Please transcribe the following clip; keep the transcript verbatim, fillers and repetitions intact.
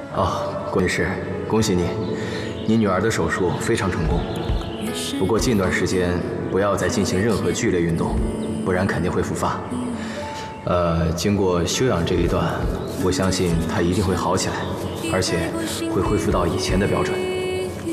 哦，郭女士，恭喜你，你女儿的手术非常成功。不过近段时间不要再进行任何剧烈运动，不然肯定会复发。呃，经过休养这一段，我相信她一定会好起来，而且会恢复到以前的标准。